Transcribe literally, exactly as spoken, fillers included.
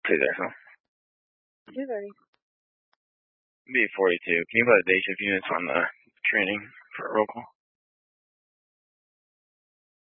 Please, Echo. two thirty. B forty-two. Can you put a day shift units on the training for a roll call?